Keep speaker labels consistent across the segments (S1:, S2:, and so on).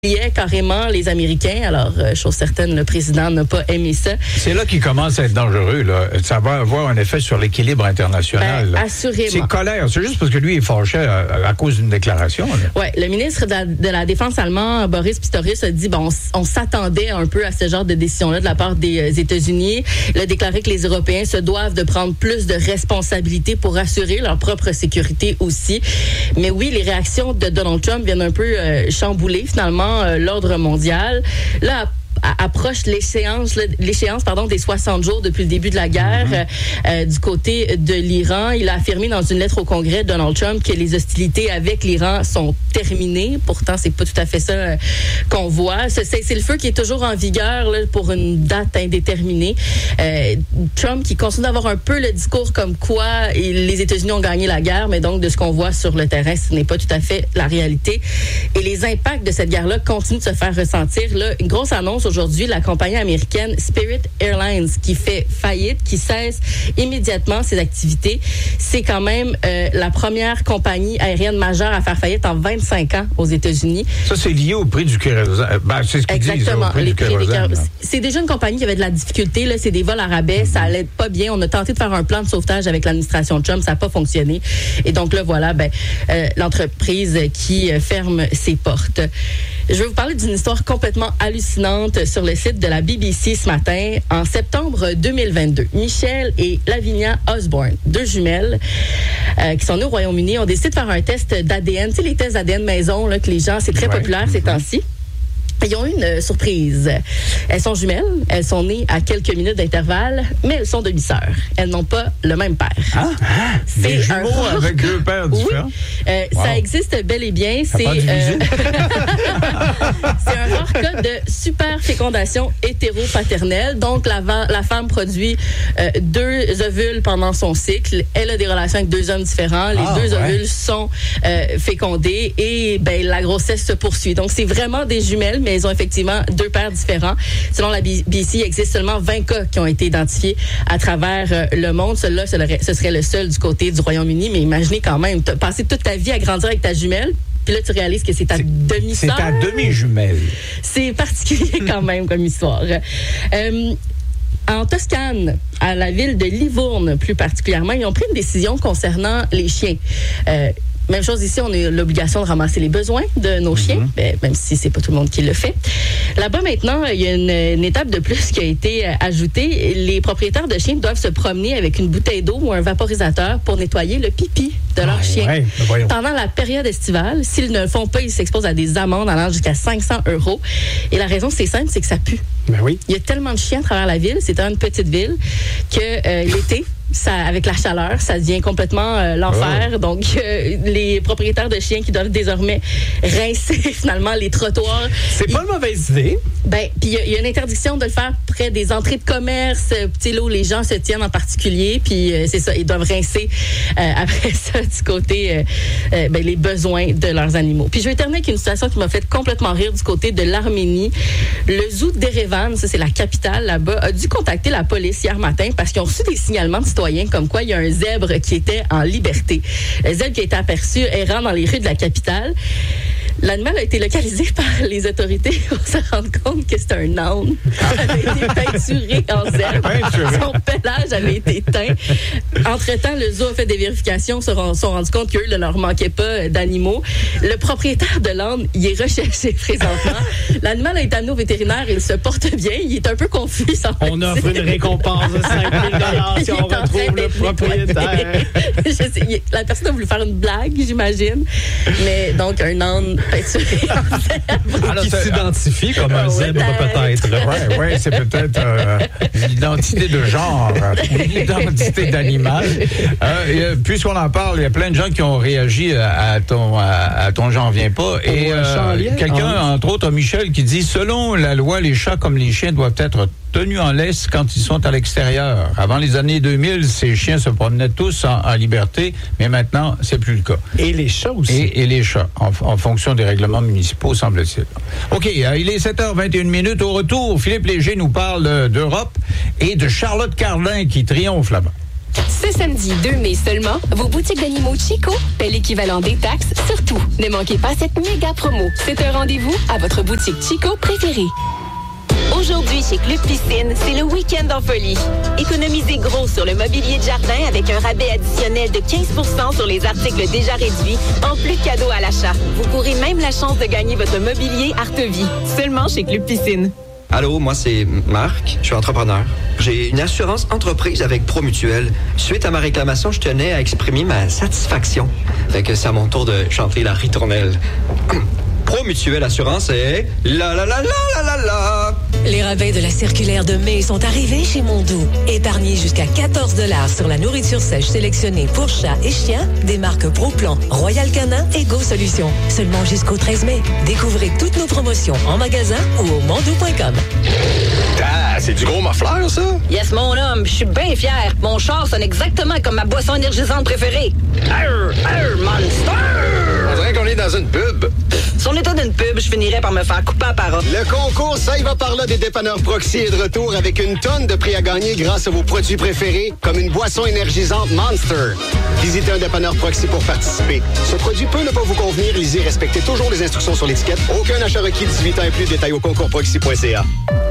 S1: carrément les Américains. Alors, chose certaine, le président n'a pas aimé ça.
S2: C'est là qu'il commence à être dangereux, là. Ça va avoir un effet sur l'équilibre international.
S1: Assurément.
S2: C'est colère. C'est juste parce que lui est fâché à cause d'une déclaration.
S1: Oui, le ministre de la Défense allemand, Boris Pistorius, a dit on s'attendait un peu à ce genre de décision-là de la part des États-Unis. Il a déclaré que les Européens se doivent de prendre plus de responsabilités pour assurer leur propre sécurité aussi. Mais oui, les réactions de Donald Trump viennent un peu chambouler finalement l'ordre mondial. Là, approche l'échéance des 60 jours depuis le début de la guerre du côté de l'Iran. Il a affirmé dans une lettre au Congrès, Donald Trump, que les hostilités avec l'Iran sont terminées. Pourtant, c'est pas tout à fait ça qu'on voit. Ce cessez-le-feu qui est toujours en vigueur là, pour une date indéterminée. Trump qui continue d'avoir un peu le discours comme quoi les États-Unis ont gagné la guerre, mais donc de ce qu'on voit sur le terrain, ce n'est pas tout à fait la réalité. Et les impacts de cette guerre-là continuent de se faire ressentir. Là, une grosse annonce aujourd'hui, la compagnie américaine Spirit Airlines qui fait faillite, qui cesse immédiatement ses activités. C'est quand même la première compagnie aérienne majeure à faire faillite en 25 ans aux États-Unis.
S2: Ça, c'est lié au prix du kérosène. C'est ce qu'ils disent, au prix du kérosène.
S1: C'est déjà une compagnie qui avait de la difficulté. Là, c'est des vols à rabais. Ça allait pas bien. On a tenté de faire un plan de sauvetage avec l'administration de Trump. Ça n'a pas fonctionné. Et donc là, voilà, l'entreprise qui ferme ses portes. Je vais vous parler d'une histoire complètement hallucinante sur le site de la BBC ce matin. En septembre 2022, Michelle et Lavinia Osborne, deux jumelles qui sont nées au Royaume-Uni, ont décidé de faire un test d'ADN. Tu sais, les tests d'ADN maison, là, que les gens, c'est très populaire ces temps-ci. Ils ont eu une surprise. Elles sont jumelles, elles sont nées à quelques minutes d'intervalle, mais elles sont demi-sœurs. Elles n'ont pas le même père.
S2: C'est des jumeaux avec deux pères différents?
S1: Oui, ça existe bel et bien. C'est un rare cas de superfécondation hétéropaternelle. Donc, la femme produit deux ovules pendant son cycle. Elle a des relations avec deux hommes différents. Les deux ovules sont fécondés et la grossesse se poursuit. Donc, c'est vraiment des jumelles, mais ils ont effectivement deux pères différents. Selon la BBC, il existe seulement 20 cas qui ont été identifiés à travers le monde. Celui-là, ce serait le seul du côté du Royaume-Uni. Mais imaginez quand même, tu as passé toute ta vie à grandir avec ta jumelle, puis là, tu réalises que c'est ta demi-sœur.
S2: C'est ta demi-jumelle.
S1: C'est particulier quand même comme histoire. En Toscane, à la ville de Livourne plus particulièrement, ils ont pris une décision concernant les chiens. Même chose ici, on a l'obligation de ramasser les besoins de nos chiens, même si c'est pas tout le monde qui le fait. Là-bas, maintenant, il y a une étape de plus qui a été ajoutée. Les propriétaires de chiens doivent se promener avec une bouteille d'eau ou un vaporisateur pour nettoyer le pipi de leur chien. Pendant la période estivale, s'ils ne le font pas, ils s'exposent à des amendes allant jusqu'à 500 €. Et la raison, c'est simple, c'est que ça pue. Il y a tellement de chiens à travers la ville, c'est une petite ville, que l'été, avec la chaleur, ça devient complètement l'enfer. Donc, les propriétaires de chiens qui doivent désormais rincer finalement les trottoirs.
S3: C'est pas une mauvaise idée.
S1: Puis il y a une interdiction de le faire près des entrées de commerce, là où les gens se tiennent en particulier. Puis c'est ça, ils doivent rincer après ça du côté les besoins de leurs animaux. Puis je vais terminer avec une situation qui m'a fait complètement rire du côté de l'Arménie. Le zoo d'Erevan, ça c'est la capitale là-bas, a dû contacter la police hier matin parce qu'ils ont reçu des signalements de citoyens comme quoi il y a un zèbre qui était en liberté. Le zèbre qui a été aperçu errant dans les rues de la capitale. L'animal a été localisé par les autorités pour se rendre compte que c'était un âne. Il avait été peinturé en zèbre. Son pelage avait été teint. Entre-temps, le zoo a fait des vérifications, se sont rendus compte qu'eux ne leur manquait pas d'animaux. Le propriétaire de l'âne, il est recherché présentement. L'animal a été amené au vétérinaire et il se porte bien. Il est un peu confus.
S3: On offre une récompense de 5 000 si on retrouve le propriétaire.
S1: La personne a voulu faire une blague, j'imagine. Mais donc, un âne peinturé en zèbre.
S3: Qui s'identifie comme un zèbre, peut-être.
S2: Oui, c'est peut-être une identité de genre, une identité d'animal. Puisqu'on en parle, il y a plein de gens qui ont réagi à ton J'en viens pas. Et quelqu'un, entre autres, Michel, qui dit, selon la loi, les chats comme les chiens doivent être tenus en laisse quand ils sont à l'extérieur. Avant les années 2000, ces chiens se promenaient tous en liberté, mais maintenant, c'est plus le cas.
S3: Et les chats aussi.
S2: Et les chats, en fonction des règlements municipaux, semble-t-il. OK, il est 7h21. Au retour, Philippe Léger nous parle d'Europe et de Charlotte Cardin qui triomphe là-bas.
S4: Ce samedi 2 mai seulement, vos boutiques d'animaux Chico paient l'équivalent des taxes sur tout. Ne manquez pas cette méga promo. C'est un rendez-vous à votre boutique Chico préférée.
S5: Aujourd'hui, chez Club Piscine, c'est le week-end en folie. Économisez gros sur le mobilier de jardin avec un rabais additionnel de 15% sur les articles déjà réduits, en plus de cadeaux à l'achat. Vous courez même la chance de gagner votre mobilier Artevie, seulement chez Club Piscine.
S6: Allô, moi c'est Marc, je suis entrepreneur. J'ai une assurance entreprise avec ProMutuelle. Suite à ma réclamation, je tenais à exprimer ma satisfaction. Fait que c'est à mon tour de chanter la ritournelle. ProMutuelle Assurance est la la la la la la la.
S7: Les rabais de la circulaire de mai sont arrivés chez Mondou. Épargnez jusqu'à 14 $ sur la nourriture sèche sélectionnée pour chats et chiens des marques ProPlan, Royal Canin et Go Solutions. Seulement jusqu'au 13 mai. Découvrez toutes nos promotions en magasin ou au mondou.com.
S8: Ah, c'est du gros mafleur, ça?
S9: Yes, mon homme, je suis bien fier. Mon char sonne exactement comme ma boisson énergisante préférée. Arr, arr, Monster!
S8: On dirait qu'on est dans une pub.
S9: Si on était d'une pub, je finirais par me faire couper à parole.
S10: Le concours Ça y va par là des dépanneurs Proxy est de retour avec une tonne de prix à gagner grâce à vos produits préférés, comme une boisson énergisante Monster. Visitez un dépanneur Proxy pour participer. Ce produit peut ne pas vous convenir. Lisez et respectez toujours les instructions sur l'étiquette. Aucun achat requis, 18 ans et plus. Détails au concours-proxy.ca.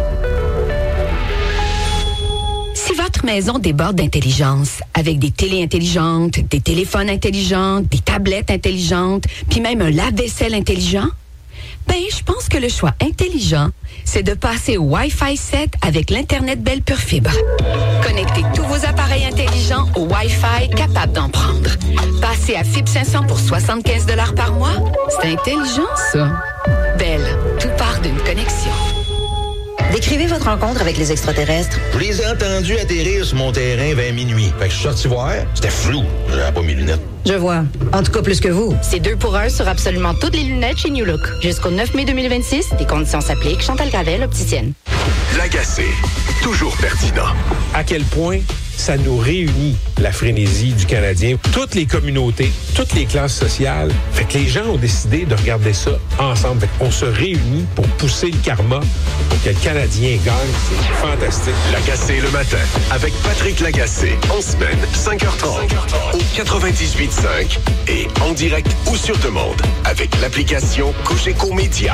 S4: Si votre maison déborde d'intelligence, avec des télés intelligentes, des téléphones intelligents, des tablettes intelligentes, puis même un lave-vaisselle intelligent, ben, je pense que le choix intelligent, c'est de passer au Wi-Fi 7 avec l'Internet Belle Pure Fibre. Connectez tous vos appareils intelligents au Wi-Fi capable d'en prendre. Passez à Fibre 500 pour 75 $ par mois. C'est intelligent, ça. Belle, tout part d'une connexion.
S9: Décrivez votre rencontre avec les extraterrestres.
S8: Je les ai entendus atterrir sur mon terrain vers minuit. Fait que je suis sorti voir, c'était flou. J'avais pas mes lunettes.
S9: Je vois. En tout cas, plus que vous. C'est 2 pour 1 sur absolument toutes les lunettes chez New Look. Jusqu'au 9 mai 2026, des conditions s'appliquent. Chantal Gravel, opticienne.
S11: L'agacé, toujours pertinent.
S3: À quel point ça nous réunit, la frénésie du Canadien. Toutes les communautés, toutes les classes sociales. Fait que les gens ont décidé de regarder ça ensemble. Fait qu'on se réunit pour pousser le karma pour que le Canadien gagne. C'est fantastique.
S11: L'agacé le matin, avec Patrick Lagacé, en semaine, 5h30, au 98.5 et en direct ou sur demande, avec l'application Cogeco Média.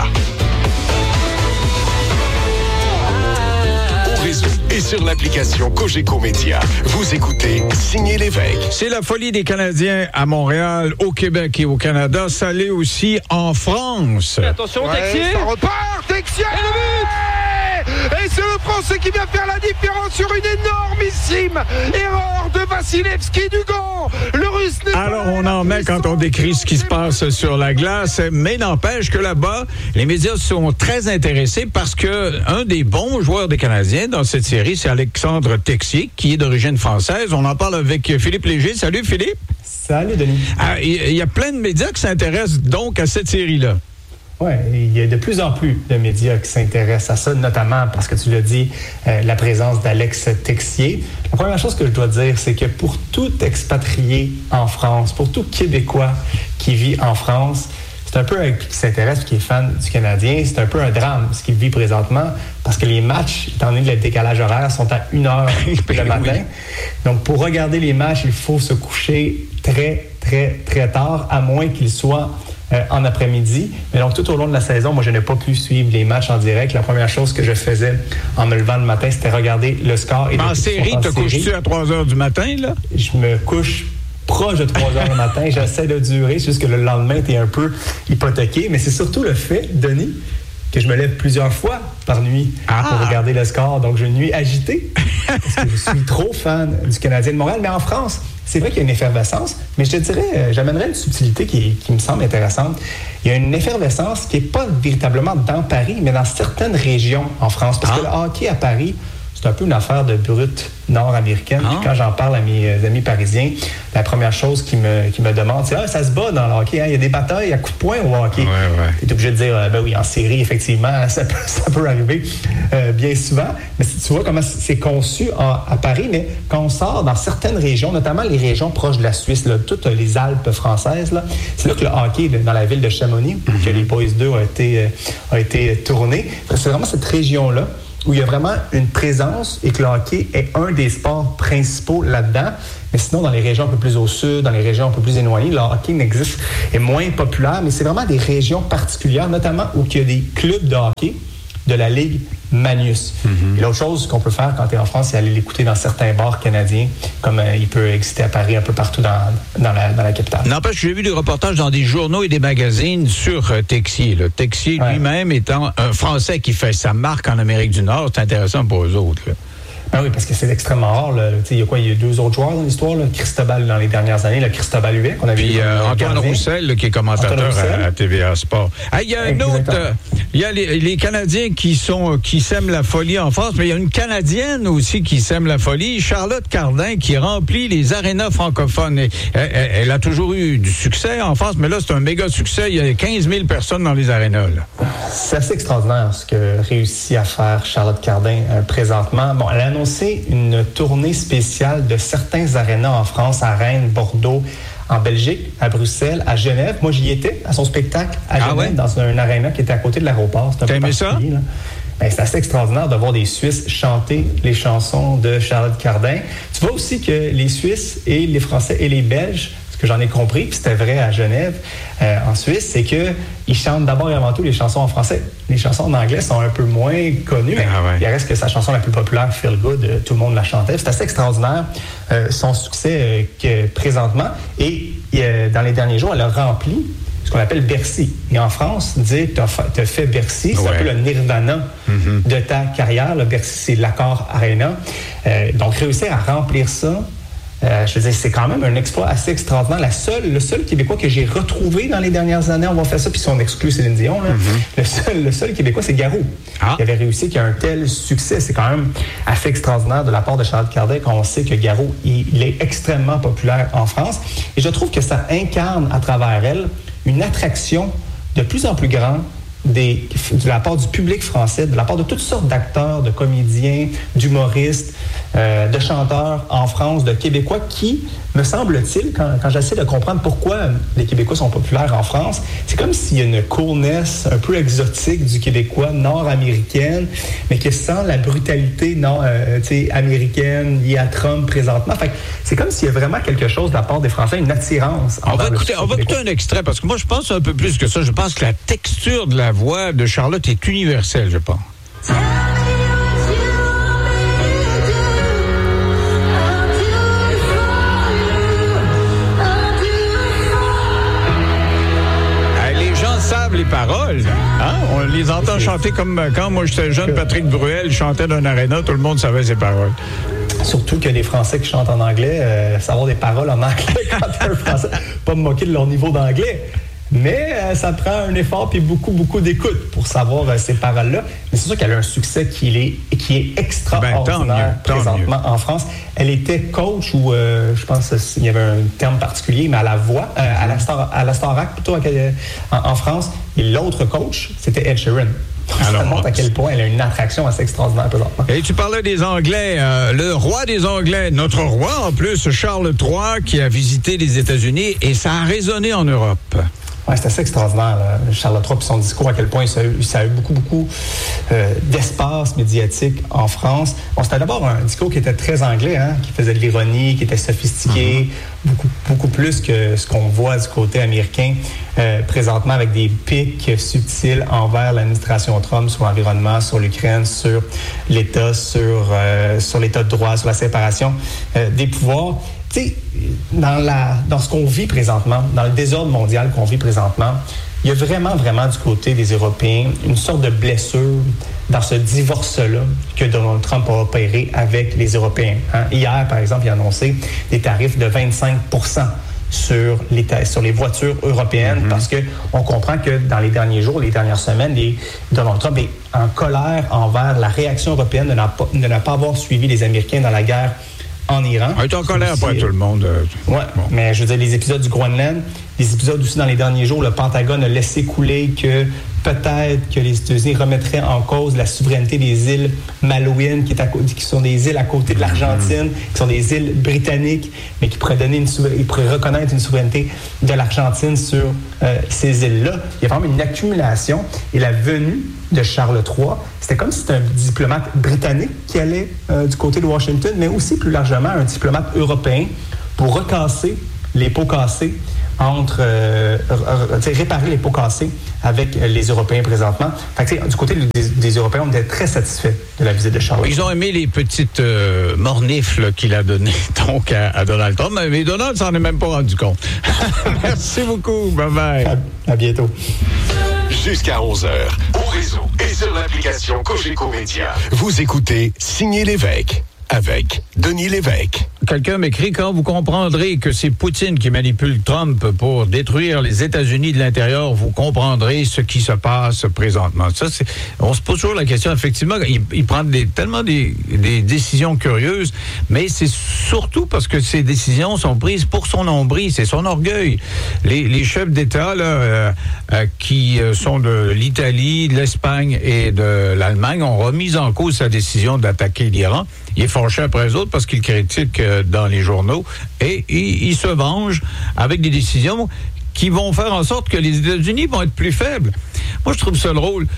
S11: Et sur l'application Cogeco Média, vous écoutez Signé Lévesque.
S2: C'est la folie des Canadiens à Montréal, au Québec et au Canada. Ça l'est aussi en France.
S3: Attention, Texier!
S12: Ça repart, Texier! Et le but! Et c'est le Français qui vient faire la différence sur une énormissime erreur de Vasilevski Dugan. Le Russe n'est
S2: Alors, on en met quand on décrit ce qui se passe sur la glace, mais n'empêche que là-bas, les médias sont très intéressés parce que un des bons joueurs des Canadiens dans cette série, c'est Alexandre Texier, qui est d'origine française. On en parle avec Philippe Léger. Salut, Philippe.
S13: Salut, Denis.
S2: Il y a plein de médias qui s'intéressent donc à cette série-là.
S13: Oui, il y a de plus en plus de médias qui s'intéressent à ça, notamment parce que tu l'as dit, la présence d'Alex Texier. La première chose que je dois dire, c'est que pour tout expatrié en France, pour tout Québécois qui vit en France, c'est un peu qui s'intéresse, qui est fan du Canadien, c'est un peu un drame ce qu'il vit présentement parce que les matchs, étant donné le décalage horaire, sont à 1h le matin. Donc, pour regarder les matchs, il faut se coucher très, très, très tard, à moins qu'il soit en après-midi. Mais donc, tout au long de la saison, moi, je n'ai pas pu suivre les matchs en direct. La première chose que je faisais en me levant le matin, c'était regarder le score. Et
S2: en série, te couches-tu à 3h du matin, là?
S13: Je me couche proche de 3h le matin. J'essaie de durer, c'est juste que le lendemain, tu es un peu hypothéqué. Mais c'est surtout le fait, Denis, que je me lève plusieurs fois par nuit pour regarder le score. Donc, j'ai une nuit agitée parce que je suis trop fan du Canadien de Montréal. Mais en France, c'est vrai qu'il y a une effervescence, mais je te dirais, j'amènerais une subtilité qui me semble intéressante. Il y a une effervescence qui n'est pas véritablement dans Paris, mais dans certaines régions en France. Parce que le hockey à Paris, c'est un peu une affaire de brute nord-américaine. Puis quand j'en parle à mes amis parisiens, la première chose qu'ils me demandent, c'est « Ah, ça se bat dans le hockey, hein? Il y a des batailles à coups de poing au hockey. » Tu es obligé de dire « Ben oui, en série, effectivement, ça peut arriver bien souvent. » Mais tu vois comment c'est conçu à Paris, mais quand on sort dans certaines régions, notamment les régions proches de la Suisse, là, toutes les Alpes françaises, là, c'est là que le hockey, dans la ville de Chamonix, que les Boys 2 a été tourné. C'est vraiment cette région-là où il y a vraiment une présence et que le hockey est un des sports principaux là-dedans. Mais sinon, dans les régions un peu plus au sud, dans les régions un peu plus éloignées, le hockey est moins populaire, mais c'est vraiment des régions particulières, notamment où il y a des clubs de hockey de la Ligue Magnus. Et l'autre chose qu'on peut faire quand tu es en France, c'est aller l'écouter dans certains bars canadiens, comme il peut exister à Paris, un peu partout dans la capitale.
S2: N'empêche, j'ai vu des reportages dans des journaux et des magazines sur Texier. Là. Texier lui-même étant un Français qui fait sa marque en Amérique du Nord, c'est intéressant pour eux autres. Là.
S13: Ben oui, parce que c'est extrêmement rare. Il y a 2 autres joueurs dans l'histoire. Là. Cristobal, dans les dernières années, le Cristobal Huet, qu'on avait vu.
S2: Puis Antoine Roussel, qui est commentateur à TVA Sport. Il y a un autre. Il y a les Canadiens qui sèment la folie en France, mais il y a une Canadienne aussi qui sème la folie, Charlotte Cardin, qui remplit les arénas francophones. Et, elle a toujours eu du succès en France, mais là, c'est un méga succès. Il y a 15 000 personnes dans les arénas. Là.
S13: C'est assez extraordinaire ce que réussit à faire Charlotte Cardin présentement. Bon, elle a annoncé une tournée spéciale de certains arénas en France, à Rennes, Bordeaux, en Belgique, à Bruxelles, à Genève. Moi, j'y étais à son spectacle à Genève, dans un aréna qui était à côté de l'aéroport.
S2: T'as aimé ça?
S13: Ben, c'est assez extraordinaire de voir des Suisses chanter les chansons de Charlotte Cardin. Tu vois aussi que les Suisses et les Français et les Belges, ce que j'en ai compris, puis c'était vrai à Genève, en Suisse, c'est qu'ils chantent d'abord et avant tout les chansons en français. Les chansons en anglais sont un peu moins connues, mais il reste que sa chanson la plus populaire, Feel Good, tout le monde la chantait. C'est assez extraordinaire, son succès présentement. Et dans les derniers jours, elle a rempli ce qu'on appelle Bercy. Et en France, dire que tu as fait Bercy, c'est un peu le nirvana de ta carrière. Le Bercy, c'est l'Accor Arena. Donc, réussir à remplir ça, je veux dire, c'est quand même un exploit assez extraordinaire. Le seul Québécois que j'ai retrouvé dans les dernières années, on va faire ça, puis si on exclut Céline Dion, là, le seul Québécois, c'est Garou. Il avait réussi, qui a un tel succès. C'est quand même assez extraordinaire de la part de Charlotte Cardin, qu'on sait que Garou, il est extrêmement populaire en France. Et je trouve que ça incarne à travers elle une attraction de plus en plus grande de la part du public français, de la part de toutes sortes d'acteurs, de comédiens, d'humoristes, de chanteurs en France, de Québécois qui, me semble-t-il, quand j'essaie de comprendre pourquoi les Québécois sont populaires en France, c'est comme s'il y a une coolness un peu exotique du Québécois nord-américaine, mais qui sent la brutalité américaine liée à Trump présentement. Fait que c'est comme s'il y a vraiment quelque chose de la part des Français, une attirance.
S2: On va écouter un extrait, parce que moi, je pense un peu plus que ça. Je pense que la texture de la voix de Charlotte est universelle, je pense. Les paroles, hein? On les entend chanter comme quand moi j'étais jeune, Patrick Bruel chantait d'un aréna, tout le monde savait ses paroles.
S13: Surtout que les Français qui chantent en anglais, savoir des paroles en anglais quand t'es un Français, pas me moquer de leur niveau d'anglais. Mais ça prend un effort et beaucoup d'écoute pour savoir ces paroles-là. Mais c'est sûr qu'elle a un succès qui est extraordinaire présentement en France. Elle était coach ou je pense qu'il y avait un terme particulier, mais à la voix, à la Starac plutôt en France. Et l'autre coach, c'était Ed Sheeran. Ça montre à quel point elle a une attraction assez extraordinaire présentement.
S2: Et tu parlais des Anglais, le roi des Anglais, notre roi en plus, Charles III, qui a visité les États-Unis et ça a résonné en Europe.
S13: Oui, c'est assez extraordinaire, là. Charles III et son discours, à quel point ça a eu beaucoup d'espace médiatique en France. Bon, c'était d'abord un discours qui était très anglais, hein, qui faisait de l'ironie, qui était sophistiqué, beaucoup plus que ce qu'on voit du côté américain présentement, avec des pics subtils envers l'administration Trump sur l'environnement, sur l'Ukraine, sur l'État, sur l'État de droit, sur la séparation des pouvoirs. Tu sais, dans ce qu'on vit présentement, dans le désordre mondial qu'on vit présentement, il y a vraiment du côté des Européens une sorte de blessure dans ce divorce-là que Donald Trump a opéré avec les Européens. Hein? Hier, par exemple, il a annoncé des tarifs de 25% sur les voitures européennes parce qu'on comprend que dans les derniers jours, les dernières semaines, Donald Trump est en colère envers la réaction européenne de ne pas avoir suivi les Américains dans la guerre en Iran.
S2: Il est en colère pour tout le monde.
S13: Oui, mais je veux dire, les épisodes du Groenland, des épisodes aussi dans les derniers jours, le Pentagone a laissé couler que peut-être que les États-Unis remettraient en cause la souveraineté des îles Malouines, qui sont des îles à côté de l'Argentine, qui sont des îles britanniques, mais qui pourraient reconnaître une souveraineté de l'Argentine sur ces îles-là. Il y a vraiment une accumulation. Et la venue de Charles III, c'était comme si c'était un diplomate britannique qui allait du côté de Washington, mais aussi plus largement un diplomate européen pour recasser les pots cassés réparer les pots cassés avec les Européens présentement. Fait que, du côté des Européens, on était très satisfaits de la visite de Charles.
S2: Ils ont aimé les petites mornifles qu'il a données donc à Donald Trump, mais Donald s'en est même pas rendu compte. Merci beaucoup. Bye-bye.
S13: À bientôt.
S11: Jusqu'à 11h, au réseau et sur l'application Cogeco Média. Vous écoutez Signé Lévesque avec Denis Lévesque.
S2: Quelqu'un m'écrit: quand vous comprendrez que c'est Poutine qui manipule Trump pour détruire les États-Unis de l'intérieur, vous comprendrez ce qui se passe présentement. Ça, on se pose toujours la question. Effectivement, il prend tellement des décisions curieuses, mais c'est surtout parce que ces décisions sont prises pour son nombril, c'est son orgueil. Les chefs d'État là, qui sont de l'Italie, de l'Espagne et de l'Allemagne ont remis en cause sa décision d'attaquer l'Iran. Il est fâché après eux autres parce qu'il critique dans les journaux et il se venge avec des décisions qui vont faire en sorte que les États-Unis vont être plus faibles. Moi, je trouve ça drôle.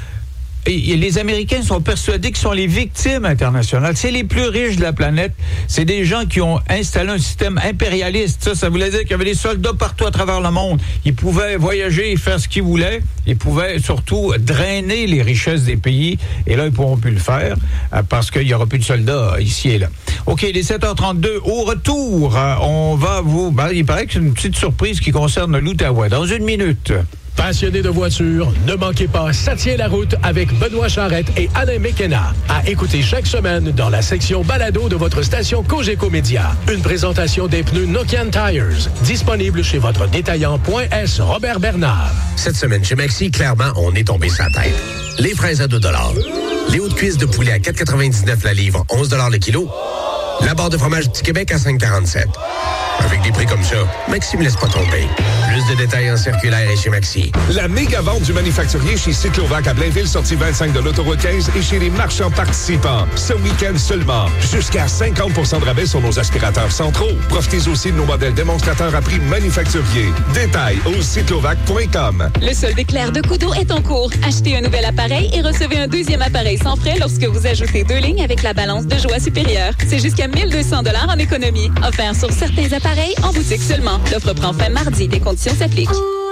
S2: Et les Américains sont persuadés qu'ils sont les victimes internationales. C'est les plus riches de la planète. C'est des gens qui ont installé un système impérialiste. Ça voulait dire qu'il y avait des soldats partout à travers le monde. Ils pouvaient voyager et faire ce qu'ils voulaient. Ils pouvaient surtout drainer les richesses des pays. Et là, ils ne pourront plus le faire parce qu'il n'y aura plus de soldats ici et là. OK, il est 7h32. Au retour, on va vous... il paraît que c'est une petite surprise qui concerne l'Outaouais. Dans une minute...
S14: Passionnés de voitures, ne manquez pas Ça tient la route avec Benoît Charrette et Alain Mekena. À écouter chaque semaine dans la section balado de votre station Cogeco Média. Une présentation des pneus Nokian Tires. Disponible chez votre détaillant.s Robert Bernard.
S15: Cette semaine chez Maxi, clairement, on est tombé sa tête. Les fraises à 2 $. Les hauts de cuisse de poulet à 4,99 la livre, 11 $ le kilo. La barre de fromage Petit Québec à 5,47. Avec des prix comme ça, Maxi me laisse pas tomber. Plus de détails en circulaire et chez Maxi.
S16: La méga vente du manufacturier chez Cyclovac à Blainville, sortie 25 de l'autoroute 15 et chez les marchands participants. Ce week-end seulement. Jusqu'à 50% de rabais sur nos aspirateurs centraux. Profitez aussi de nos modèles démonstrateurs à prix manufacturier. Détails au cyclovac.com.
S17: Le solde éclair de Coudo est en cours. Achetez un nouvel appareil et recevez un deuxième appareil sans frais lorsque vous ajoutez 2 lignes avec la balance de joie supérieure. C'est jusqu'à 1 200 $ en économie. Offert sur certains appareils en boutique seulement. L'offre prend fin mardi. Des conditions s'appliquent.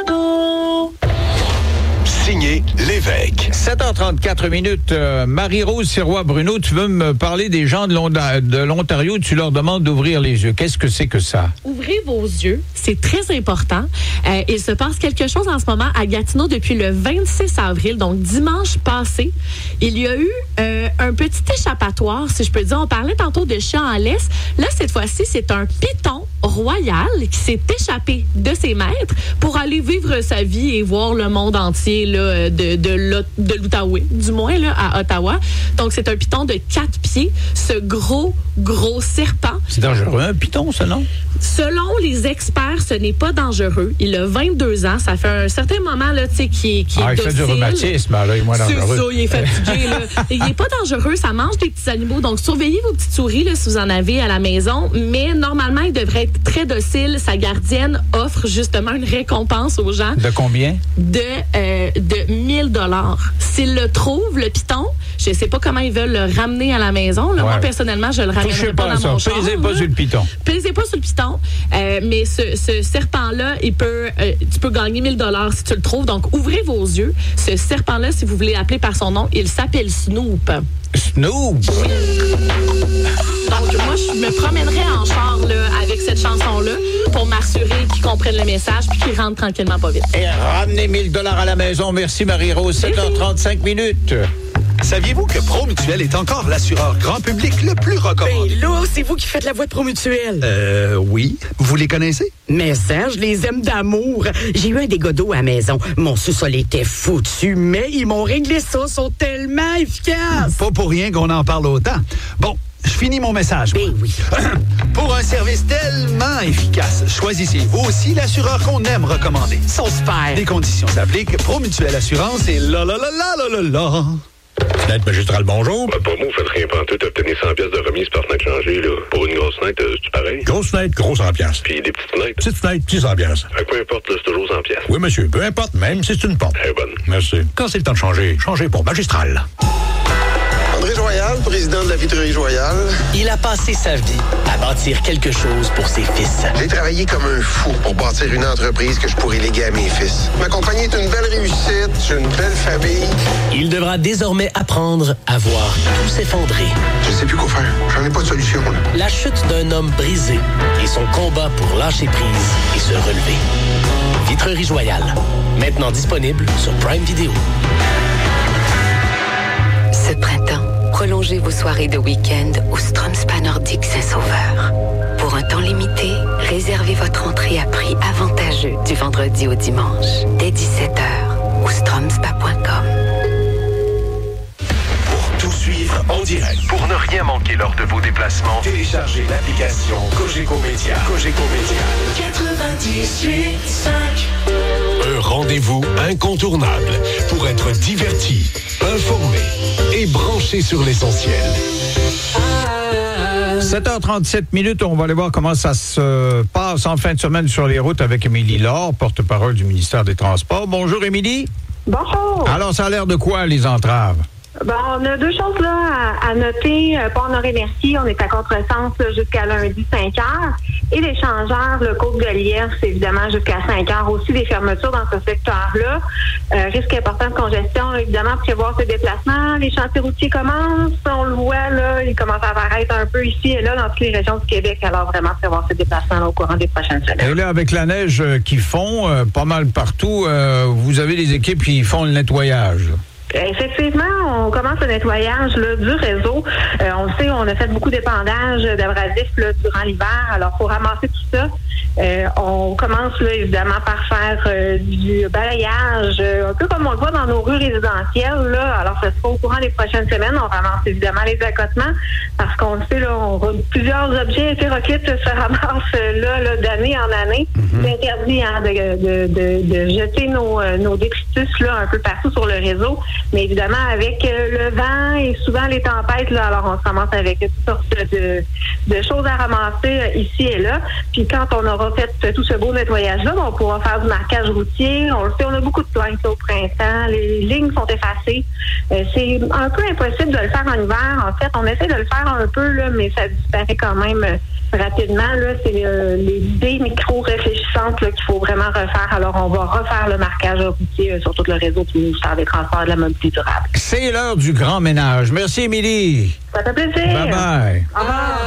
S11: Signé Lévesque.
S2: 7h34 minutes. Marie-Rose Sirois-Bruno, tu veux me parler des gens de l'Ontario. Tu leur demandes d'ouvrir les yeux. Qu'est-ce que c'est que ça?
S18: Ouvrez vos yeux. C'est très important. Il se passe quelque chose en ce moment à Gatineau depuis le 26 avril, donc dimanche passé. Il y a eu un petit échappatoire, si je peux dire. On parlait tantôt de chat en laisse. Là, cette fois-ci, c'est un python royal qui s'est échappé de ses maîtres pour aller vivre sa vie et voir le monde entier là, de l'Outaouais, du moins là, à Ottawa. Donc, c'est un python de 4 pieds. Ce gros serpent.
S2: C'est dangereux, un python, ça, non?
S18: Selon les experts, ce n'est pas dangereux. Il a 22 ans. Ça fait un certain moment là, tu sais, qui est docile.
S2: Il fait du rhumatisme, là, il est moins dangereux.
S18: C'est ça, il est fatigué. Là. Il n'est pas dangereux. Ça mange des petits animaux. Donc, surveillez vos petites souris là, si vous en avez à la maison. Mais normalement, il devrait être très docile. Sa gardienne offre justement une récompense aux gens.
S2: De combien?
S18: De 1 000 $. S'ils le trouvent, le python, je ne sais pas comment ils veulent le ramener à la maison. Là. Ouais. Moi, personnellement, je le ramènerai pas dans mon char.
S2: Pesez pas sur le python.
S18: Pesez pas sur le python. Mais ce serpent-là, tu peux gagner 1 000 $ si tu le trouves. Donc, ouvrez vos yeux. Ce serpent-là, si vous voulez l'appeler par son nom, il s'appelle Snoop.
S2: Snoop?
S18: Oui. Donc, moi, je me promènerais en char là, avec cette chanson-là pour m'assurer qu'ils comprennent le message puis qu'ils rentrent tranquillement pas vite.
S2: Et ramenez 1 000 $ à la maison. Merci, Marie-Rose. 7h35 minutes.
S19: Saviez-vous que Promutuel est encore l'assureur grand public le plus recommandé?
S20: Ben là, c'est vous qui faites la voix de Promutuel.
S19: Oui. Vous les connaissez?
S20: Mais ça, je les aime d'amour. J'ai eu un dégât d'eau à la maison. Mon sous-sol était foutu, mais ils m'ont réglé ça. Ils sont tellement efficaces.
S19: Pas pour rien qu'on en parle autant. Bon, je finis mon message.
S20: Ben oui.
S19: Pour un service tellement efficace, choisissez vous aussi l'assureur qu'on aime recommander.
S20: Ils sont super.
S19: Des conditions s'appliquent. Promutuelle Assurance et là.
S8: Fenêtre Magistral, bonjour.
S21: Pour moi, vous faites rien pantoute, obtenir 100 pièces de remise par fenêtre changée, là. Pour une grosse fenêtre, c'est pareil?
S8: Grosse fenêtre, gros 100 pièces.
S21: Puis des petites fenêtres?
S8: Petite fenêtre, petit 100 pièces.
S21: Peu importe, là, c'est toujours 100 pièces.
S8: Oui, monsieur, peu importe, même si c'est une porte.
S21: Elle est bonne.
S8: Merci. Quand c'est le temps de changer, changez pour Magistral.
S22: André Joyal, président de la Vitrerie Joyal.
S23: Il a passé sa vie à bâtir quelque chose pour ses fils.
S22: J'ai travaillé comme un fou pour bâtir une entreprise que je pourrais léguer à mes fils. Ma compagnie est une belle réussite, j'ai une belle famille.
S23: Il devra désormais apprendre à voir tout s'effondrer.
S22: Je sais plus quoi faire, j'en ai pas de solution. Là.
S23: La chute d'un homme brisé et son combat pour lâcher prise et se relever. Vitrerie Joyal, maintenant disponible sur Prime Video.
S4: Ce printemps, prolongez vos soirées de week-end au Strom Spa Nordique Saint-Sauveur. Pour un temps limité, réservez votre entrée à prix avantageux du vendredi au dimanche, dès 17h, au stromspa.com.
S11: Pour tout suivre en direct, pour ne rien manquer lors de vos déplacements, téléchargez l'application Cogeco Média. Cogeco Média. 98.5. Un rendez-vous incontournable pour être diverti, informé et branché sur l'essentiel.
S2: 7h37, on va aller voir comment ça se passe en fin de semaine sur les routes avec Émilie Laure, porte-parole du ministère des Transports. Bonjour Émilie.
S24: Bonjour.
S2: Alors, ça a l'air de quoi, les entraves?
S24: Bon, on a deux choses là à noter. Pont-Honoré-Merci, on est à contresens jusqu'à lundi 5 heures. Et l'échangeur, le Côte de Lièvre, c'est évidemment jusqu'à 5 heures. Aussi des fermetures dans ce secteur-là. Risque important de congestion, évidemment, prévoir ses déplacements. Les chantiers routiers commencent. On le voit, là, ils commencent à apparaître un peu ici et là dans toutes les régions du Québec. Alors, vraiment, prévoir ses déplacements là, au courant des prochaines semaines.
S2: Et là, avec la neige qui fond pas mal partout, vous avez des équipes qui font le nettoyage.
S24: Effectivement, on commence le nettoyage là, du réseau. On le sait, on a fait beaucoup d'épandage d'abrasifs là, durant l'hiver. Alors, pour ramasser tout ça, on commence là, évidemment par faire du balayage, un peu comme on le voit dans nos rues résidentielles. Là. Alors, ça sera au courant des prochaines semaines. On ramasse évidemment les accotements parce qu'on le sait, là, plusieurs objets hétéroclites se ramassent là, d'année en année. C'est interdit de jeter nos détritus là, un peu partout sur le réseau. Mais évidemment, avec le vent et souvent les tempêtes, là, alors on se ramasse avec toutes sortes de choses à ramasser ici et là. Puis quand on aura fait tout ce beau nettoyage-là, on pourra faire du marquage routier. On le sait, on a beaucoup de plaintes au printemps. Les lignes sont effacées. C'est un peu impossible de le faire en hiver. En fait, on essaie de le faire un peu, là, mais ça disparaît quand même rapidement. Là, c'est les idées micro-réfléchissantes là, qu'il faut vraiment refaire. Alors, on va refaire le marquage routier sur tout le réseau du ministère des Transports et de la mobilité durable.
S2: C'est l'heure du grand ménage. Merci, Émilie.
S24: Ça fait plaisir.
S2: Bye-bye.
S24: Au revoir.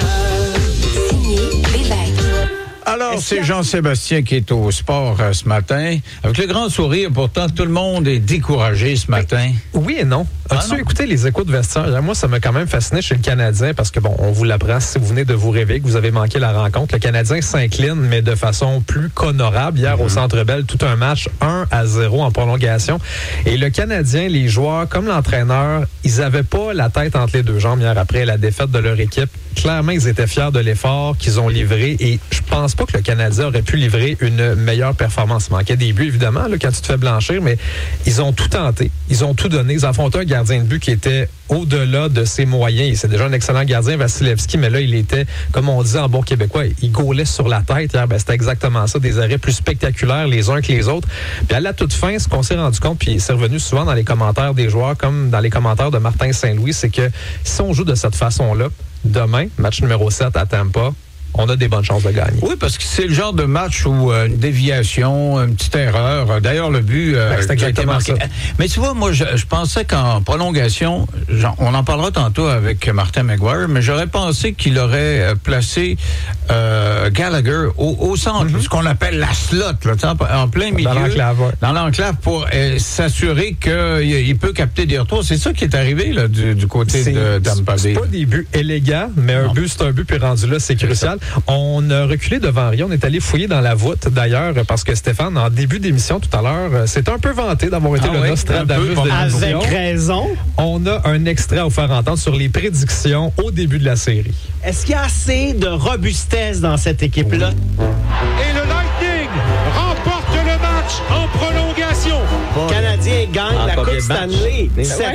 S2: Alors, c'est Jean-Sébastien qui est au sport ce matin. Avec le grand sourire, pourtant, tout le monde est découragé ce matin.
S25: Oui et non. As-tu écouté les échos de vestiaire? Moi, ça m'a quand même fasciné chez le Canadien parce que, bon, on vous l'apprend si vous venez de vous réveiller, que vous avez manqué la rencontre. Le Canadien s'incline, mais de façon plus qu'honorable. Hier, au Centre Bell, tout un match 1-0 en prolongation. Et le Canadien, les joueurs, comme l'entraîneur, ils avaient pas la tête entre les deux jambes hier après la défaite de leur équipe. Clairement, ils étaient fiers de l'effort qu'ils ont livré et je pense pas que le Canadien aurait pu livrer une meilleure performance. Il manquait des buts, évidemment, là, quand tu te fais blanchir, mais ils ont tout tenté. Ils ont tout donné. Ils affrontaient un gardien de but qui était au-delà de ses moyens. C'est déjà un excellent gardien, Vasilevski, mais là, il était, comme on dit en bon québécois, il gaulait sur la tête hier. C'était exactement ça, des arrêts plus spectaculaires les uns que les autres. Puis à la toute fin, ce qu'on s'est rendu compte, puis c'est revenu souvent dans les commentaires des joueurs, comme dans les commentaires de Martin Saint-Louis, c'est que si on joue de cette façon-là, demain, match numéro 7 à Tampa, on a des bonnes chances de gagner.
S2: Oui, parce que c'est le genre de match où une déviation, une petite erreur. D'ailleurs, le but
S25: c'est exactement ça.
S2: Mais tu vois, moi, je pensais qu'en prolongation, on en parlera tantôt avec Martin McGuire, mais j'aurais pensé qu'il aurait placé Gallagher au centre, ce qu'on appelle la slot, là, en plein milieu. Dans l'enclave pour s'assurer qu'il peut capter des retours. C'est ça qui est arrivé là, du côté de Tampa Bay.
S25: C'est pas des buts élégants, mais un but, c'est un but, puis rendu là, c'est crucial. On a reculé devant rien. On est allé fouiller dans la voûte, d'ailleurs, parce que Stéphane, en début d'émission tout à l'heure, s'est un peu vanté d'avoir été le Nostradamus de l'émission.
S1: Avec raison.
S25: On a un extrait à vous faire entendre sur les prédictions au début de la série.
S1: Est-ce qu'il y a assez de robustesse dans cette équipe-là?
S12: Et le Lightning remporte le match en prolongation.
S1: Le Canadien gagne la Coupe Stanley. 7.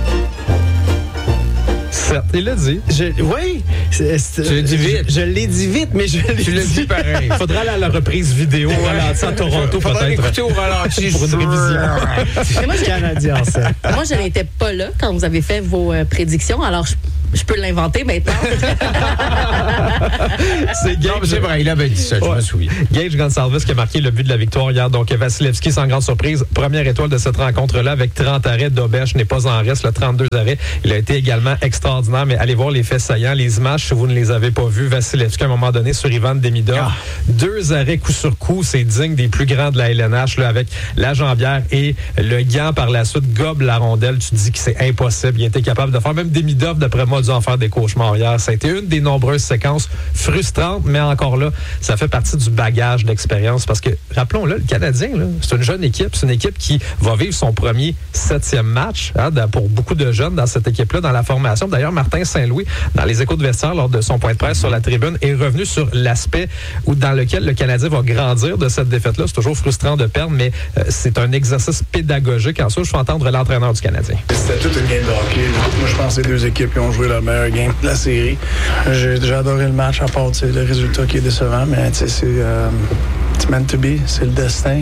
S25: Il l'a dit.
S1: Oui.
S2: Tu l'as dit vite.
S1: Je l'ai dit vite, mais je l'ai dit.
S2: Tu l'as dit pareil.
S25: Il faudra aller à la reprise vidéo au ralenti à Toronto,
S2: peut-être.
S25: Écouter
S2: au ralenti
S25: pour une révision.
S18: Mais moi,
S1: Canadien, ça.
S18: Moi, je n'étais pas là quand vous avez fait vos prédictions, alors je peux l'inventer maintenant.
S25: C'est Gage.
S2: C'est vrai, il avait dit ça, je me souviens.
S25: Gage Gonsalves qui a marqué le but de la victoire hier. Donc, Vasilevski, sans grande surprise, première étoile de cette rencontre-là avec 30 arrêts. Dobesch n'est pas en reste, le 32 arrêts. Il a été également extraordinaire, mais allez voir les faits saillants, les images, si vous ne les avez pas vues. Vasilevski, à un moment donné, sur Ivan Demidov. 2 arrêts coup sur coup, c'est digne des plus grands de la LNH, là, avec la jambière et le gant par la suite, gobe la rondelle. Tu te dis que c'est impossible. Il a été capable de faire, même Demidov, d'après moi, a dû en faire des cauchemars hier. Ça a été une des nombreuses séquences frustrantes, mais encore là, ça fait partie du bagage d'expérience parce que, rappelons-le, le Canadien, là, c'est une jeune équipe. C'est une équipe qui va vivre son premier 7e match pour beaucoup de jeunes dans cette équipe-là, dans la formation. D'ailleurs, Martin Saint-Louis, dans les échos de vestiaire, lors de son point de presse sur la tribune, est revenu sur l'aspect dans lequel le Canadien va grandir de cette défaite-là. C'est toujours frustrant de perdre, mais c'est un exercice pédagogique. En soi, je fais entendre l'entraîneur du Canadien.
S5: C'était toute une game de hockey. Moi, je pense que les deux équipes qui ont joué la meilleure game de la série. J'ai adoré le match, à part le résultat qui est décevant, mais c'est meant to be. C'est le destin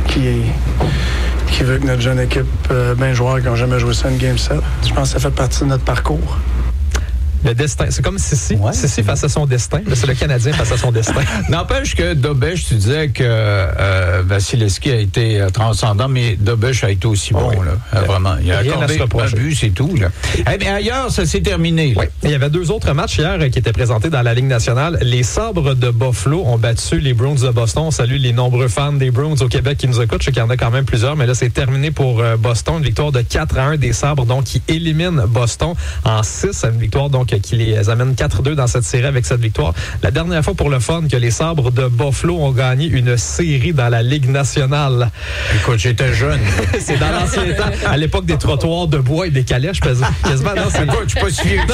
S5: qui veut que notre jeune équipe, bien joueurs qui n'ont jamais joué ça une game 7. Je pense que ça fait partie de notre parcours.
S25: Le destin, c'est comme Sissi. Ouais, Sissi face à son destin. Là, c'est le Canadien face à son destin.
S2: N'empêche que Dobesch, tu disais que Vasilevski a été transcendant, mais Dobesch a été aussi bon. Là. Vraiment. Il a accordé un but, c'est tout. Là. Eh bien, ailleurs, ça s'est terminé.
S25: Oui. Il y avait 2 autres matchs hier qui étaient présentés dans la Ligue nationale. Les Sabres de Buffalo ont battu les Bruins de Boston. On salue les nombreux fans des Bruins au Québec qui nous écoutent. Je sais qu'il y en a quand même plusieurs, mais là, c'est terminé pour Boston. Une victoire de 4-1 des Sabres, donc, qui élimine Boston en 6. Une victoire, donc, qui les amène 4-2 dans cette série avec cette victoire. La dernière fois pour le fun que les Sabres de Buffalo ont gagné une série dans la Ligue nationale.
S2: Écoute, j'étais jeune.
S25: C'est dans l'ancien temps, à l'époque des trottoirs de bois et des calèches, quasiment. Non, c'est
S2: pas, je suis pas si vieux que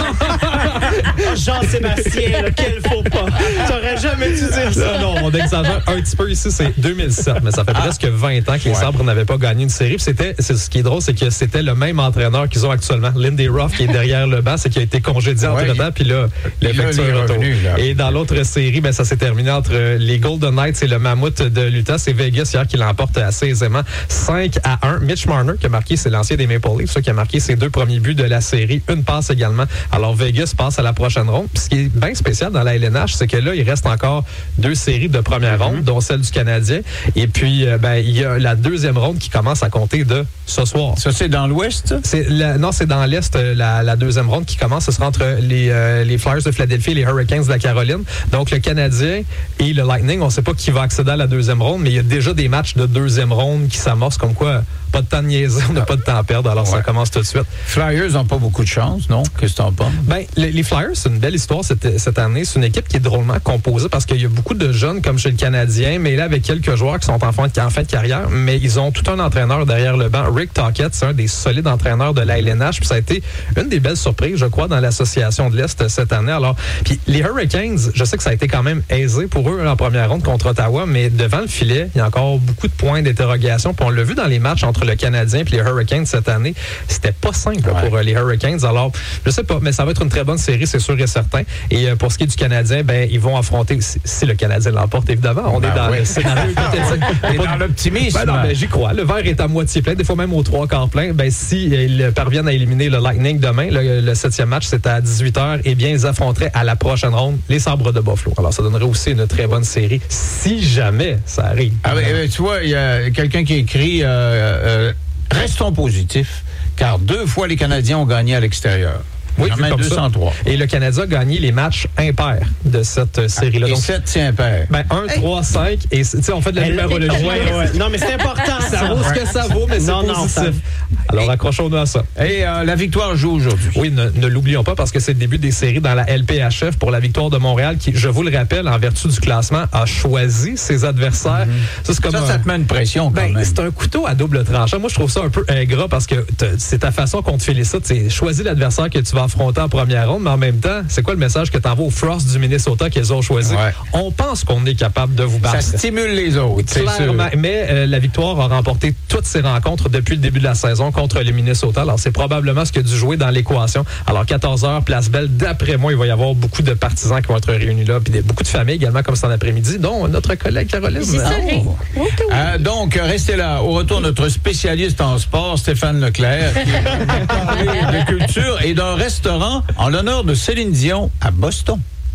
S2: ça.
S1: Jean-Sébastien, quel faux pas. T'aurais jamais dû dire ça.
S25: Non, on exagère un petit peu ici, c'est 2007, mais ça fait presque 20 ans que les Sabres n'avaient pas gagné une série. Ce qui est drôle, c'est que c'était le même entraîneur qu'ils ont actuellement, Lindy Ruff, qui est derrière le banc, c'est qui a été congédié entre-temps, puis là, l'effectué est revenu. Et dans l'autre série, ça s'est terminé entre les Golden Knights et le Mammouth de l'Utah. C'est Vegas hier qui l'emporte assez aisément, 5-1. Mitch Marner, qui a marqué, c'est l'ancien des Maple Leafs, qui a marqué ses 2 premiers buts de la série, une passe également. Alors Vegas passe à la prochaine ronde. Puis ce qui est bien spécial dans la LNH, c'est que là, il reste encore 2 séries de première ronde, dont celle du Canadien. Et puis, il y a la 2e ronde qui commence à compter de ce soir.
S2: Ça, c'est dans l'Ouest?
S25: Non, c'est dans l'Est, la 2e ronde qui commence. Ce sera entre les Flyers de Philadelphie et les Hurricanes de la Caroline. Donc, le Canadien et le Lightning, on ne sait pas qui va accéder à la 2e ronde, mais il y a déjà des matchs de 2e ronde qui s'amorcent, comme quoi pas de temps de niaiser, on n'a pas de temps à perdre, alors ça commence tout de suite.
S2: Flyers n'ont pas beaucoup de chance, non? Qu'est-ce que t'en penses?
S25: Les Flyers, c'est une belle histoire cette année. C'est une équipe qui est drôlement composée parce qu'il y a beaucoup de jeunes comme chez le Canadien, mais là, avec quelques joueurs qui sont en fin de carrière, mais ils ont tout un entraîneur derrière le banc. Rick Tocchet, c'est un des solides entraîneurs de la LNH, puis ça a été une des belles surprises, je crois, dans l'association de l'Est cette année. Alors, puis les Hurricanes, je sais que ça a été quand même aisé pour eux en première ronde contre Ottawa, mais devant le filet, il y a encore beaucoup de points d'interrogation. Puis on l'a vu dans les matchs entre le Canadien et les Hurricanes cette année, c'était pas simple pour les Hurricanes. Alors, je sais pas, mais ça va être une très bonne série, c'est sûr et certain. Et pour ce qui est du Canadien, ils vont affronter, si le Canadien l'emporte, évidemment, on est dans le scénario
S2: dans l'optimisme.
S25: J'y crois. Le verre est à moitié plein, des fois même aux 3/4 plein. S'ils parviennent à éliminer le Lightning demain, le 7e match, c'est à 18h, eh bien, ils affronteraient à la prochaine ronde les Sabres de Buffalo. Alors, ça donnerait aussi une très bonne série, si jamais ça arrive.
S2: Tu vois, il y a quelqu'un qui écrit restons positifs, car 2 fois les Canadiens ont gagné à l'extérieur.
S25: Oui, comme
S2: 203.
S25: Et le Canada a gagné les matchs impairs de cette série-là.
S2: Et 7, c'est impair.
S25: 1, 3, 5. Et on fait de la numérologie.
S1: Non, mais c'est important.
S25: Ça vaut ce que ça vaut, mais c'est positif. Alors, accrochons-nous à ça.
S2: Et la victoire joue aujourd'hui.
S25: Oui, ne l'oublions pas parce que c'est le début des séries dans la LPHF pour la victoire de Montréal qui, je vous le rappelle, en vertu du classement, a choisi ses adversaires. Ça, c'est comme
S2: ça te met une pression quand même.
S25: C'est un couteau à double tranchant. Moi, je trouve ça un peu ingrat parce que c'est ta façon qu'on te félicite. C'est choisis l'adversaire que tu vas affronter en première ronde, mais en même temps, c'est quoi le message que tu envoies aux Frost du Minnesota qu'ils ont choisi? Ouais. On pense qu'on est capable de vous battre.
S2: Ça stimule les autres, c'est sûr.
S25: Mais la victoire a remporté toutes ses rencontres depuis le début de la saison contre les Minnesota. Alors, c'est probablement ce qui a dû jouer dans l'équation. Alors, 14h, Place Belle, d'après moi, il va y avoir beaucoup de partisans qui vont être réunis là, puis beaucoup de familles également, comme c'est en après-midi, dont notre collègue Caroline.
S18: C'est ça,
S2: donc, restez là. Au retour, notre spécialiste en sport, Stéphane Leclerc, qui va parler de culture et d'un restaurant en l'honneur de Céline Dion à Boston.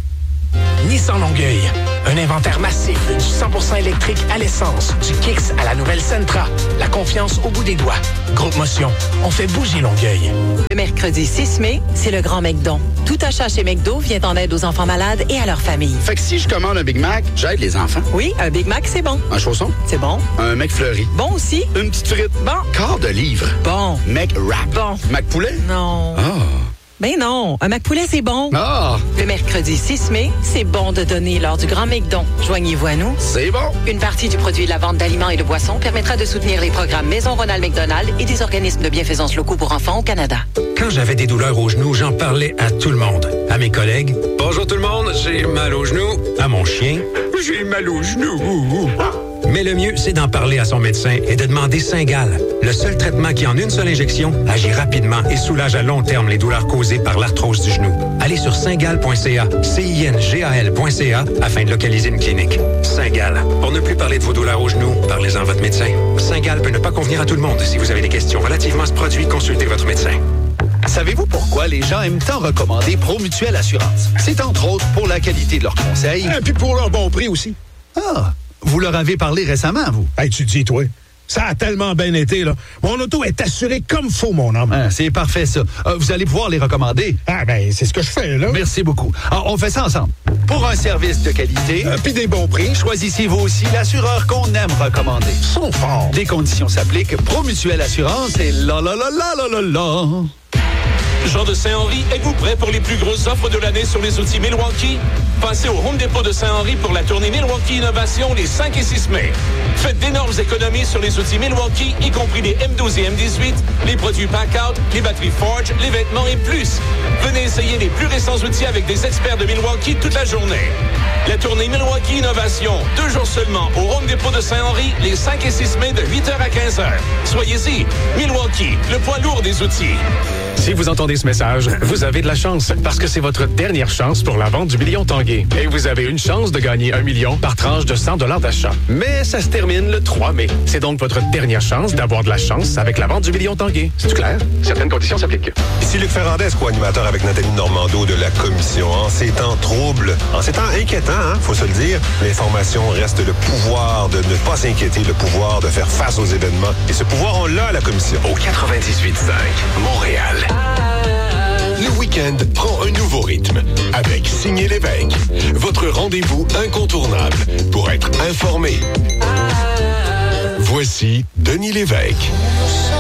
S3: Nissan Longueuil. Un inventaire massif, du 100% électrique à l'essence, du Kicks à la nouvelle Sentra. La confiance au bout des doigts. Groupe Motion, on fait bouger Longueuil.
S6: Le mercredi 6 mai, c'est le grand McDon. Tout achat chez McDo vient en aide aux enfants malades et à leurs familles.
S19: Fait que si je commande un Big Mac, j'aide les enfants.
S6: Oui, un Big Mac, c'est bon.
S19: Un chausson?
S6: C'est bon.
S19: Un McFlurry?
S6: Bon aussi.
S19: Une petite frite?
S6: Bon.
S19: Quart de livre?
S6: Bon.
S19: McWrap?
S6: Bon.
S19: McPoulet?
S6: Non.
S19: Ah.
S6: Ben non, un McPoulet, c'est bon.
S19: Ah!
S6: Le mercredi 6 mai, c'est bon de donner lors du Grand McDon. Joignez-vous à nous.
S19: C'est bon.
S6: Une partie du produit de la vente d'aliments et de boissons permettra de soutenir les programmes Maison Ronald McDonald et des organismes de bienfaisance locaux pour enfants au Canada.
S7: Quand j'avais des douleurs aux genoux, j'en parlais à tout le monde. À mes collègues. Bonjour tout le monde, j'ai mal aux genoux. À mon chien. J'ai mal aux genoux. Mais le mieux, c'est d'en parler à son médecin et de demander Cingal, le seul traitement qui, en une seule injection, agit rapidement et soulage à long terme les douleurs causées par l'arthrose du genou. Allez sur cingal.ca, cingal.ca, afin de localiser une clinique. Cingal. Pour ne plus parler de vos douleurs aux genoux, parlez-en à votre médecin. Cingal peut ne pas convenir à tout le monde. Si vous avez des questions relativement à ce produit, consultez votre médecin.
S19: Savez-vous pourquoi les gens aiment tant recommander Promutuelle Assurance? C'est entre autres pour la qualité de leurs conseils.
S9: Et puis pour leur bon prix aussi.
S19: Ah! Vous leur avez parlé récemment, vous?
S9: Hey, tu dis, toi. Ça a tellement bien été, là. Mon auto est assurée comme faut, mon homme.
S19: Ah, c'est parfait, ça. Vous allez pouvoir les recommander.
S9: Ah, ben, c'est ce que je fais, là.
S19: Merci beaucoup. Alors, on fait ça ensemble. Pour un service de qualité...
S9: puis des bons prix.
S19: Choisissez vous aussi l'assureur qu'on aime recommander.
S9: Ils sont forts.
S19: Des conditions s'appliquent. Promutuelle Assurance et la la la la la la la.
S10: Jean de Saint-Henri, êtes-vous prêt pour les plus grosses offres de l'année sur les outils Milwaukee? Passez au Home Depot de Saint-Henri pour la tournée Milwaukee Innovation les 5 et 6 mai. Faites d'énormes économies sur les outils Milwaukee, y compris les M12 et M18, les produits Packout, les batteries Forge, les vêtements et plus. Venez essayer les plus récents outils avec des experts de Milwaukee toute la journée. La tournée Milwaukee Innovation, 2 jours seulement au Home Depot de Saint-Henri, les 5 et 6 mai de 8h à 15h. Soyez-y, Milwaukee, le poids lourd des outils.
S26: Si vous entendez ce message, vous avez de la chance parce que c'est votre dernière chance pour la vente du million Tanguay. Et vous avez une chance de gagner 1 million par tranche de 100 $ d'achat. Mais ça se termine le 3 mai. C'est donc votre dernière chance d'avoir de la chance avec la vente du million Tanguay. C'est clair? Certaines conditions s'appliquent.
S27: Ici Luc Ferrandez, co-animateur avec Nathalie Normando de la Commission. En ces temps troubles, en ces temps inquiétants, faut se le dire, l'information reste le pouvoir de ne pas s'inquiéter, le pouvoir de faire face aux événements. Et ce pouvoir, on l'a à la Commission.
S11: Au 98.5, Montréal. Le week-end prend un nouveau rythme avec Signé Lévesque, votre rendez-vous incontournable pour être informé. Voici Denis Lévesque.